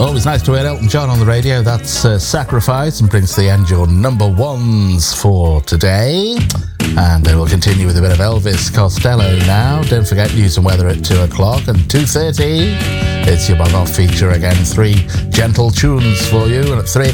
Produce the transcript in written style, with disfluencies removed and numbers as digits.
Always nice to hear Elton John on the radio. That's Sacrifice, and brings to the end your number ones for today. And then we'll continue with a bit of Elvis Costello now. Don't forget news and weather at 2 o'clock, and 2:30 it's your Bug Off feature again. 3 gentle tunes for you, and at 3